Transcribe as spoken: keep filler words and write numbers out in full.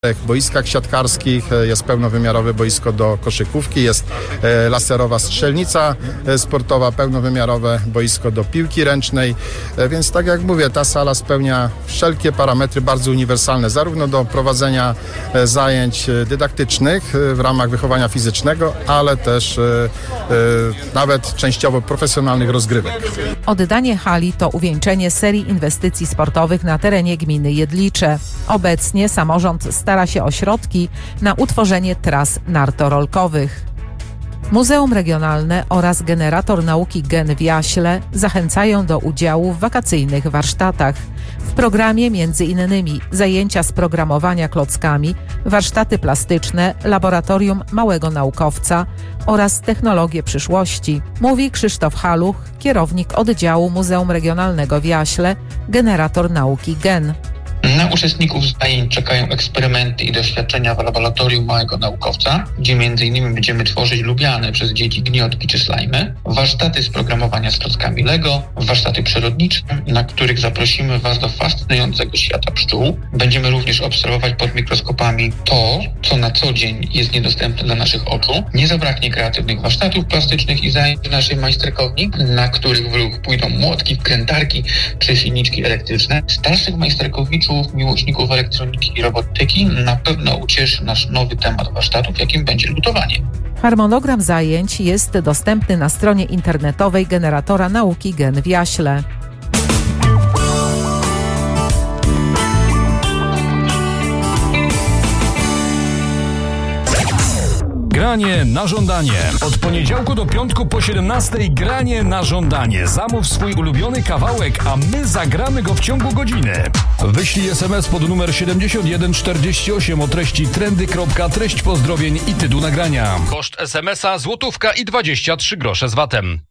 boiskach siatkarskich, jest pełnowymiarowe boisko do koszykówki, jest laserowa strzelnica sportowa, pełnowymiarowe boisko do piłki ręcznej, więc tak jak mówię, ta sala spełnia wszelkie parametry bardzo uniwersalne, zarówno do prowadzenia zajęć dydaktycznych w ramach wychowania fizycznego, ale też nawet częściowo profesjonalnych rozgrywek. Oddanie hali to uwieńczenie serii inwestycji sportowych na terenie gminy Jedlicze. Obecnie samorząd stara się o środki na utworzenie tras nartorolkowych. Muzeum Regionalne oraz Generator Nauki Gen w Jaśle zachęcają do udziału w wakacyjnych warsztatach. W programie między innymi zajęcia z programowania klockami, warsztaty plastyczne, laboratorium małego naukowca oraz technologie przyszłości, mówi Krzysztof Haluch, kierownik oddziału Muzeum Regionalnego w Jaśle, Generator Nauki Gen. Na uczestników zajęć czekają eksperymenty i doświadczenia w laboratorium małego naukowca, gdzie między innymi będziemy tworzyć lubiane przez dzieci gniotki czy slajmy, warsztaty z programowania z klockami Lego, warsztaty przyrodnicze, na których zaprosimy Was do fascynującego świata pszczół. Będziemy również obserwować pod mikroskopami to, co na co dzień jest niedostępne dla naszych oczu. Nie zabraknie kreatywnych warsztatów plastycznych i zajęć w naszej majsterkowni, na których w ruch pójdą młotki, wkrętarki czy silniczki elektryczne. Starszych majsterkowiczów, miłośników elektroniki i robotyki na pewno ucieszy nasz nowy temat warsztatów, jakim będzie lutowanie. Harmonogram zajęć jest dostępny na stronie internetowej Generatora Nauki Gen w Jaśle. Granie na żądanie. Od poniedziałku do piątku po siedemnastej granie na żądanie. Zamów swój ulubiony kawałek, a my zagramy go w ciągu godziny. Wyślij es em es pod numer siedemdziesiąt jeden czterdzieści osiem o treści trendy. Treść pozdrowień i tytuł nagrania. Koszt es em es a złotówka i dwadzieścia trzy grosze z vatem.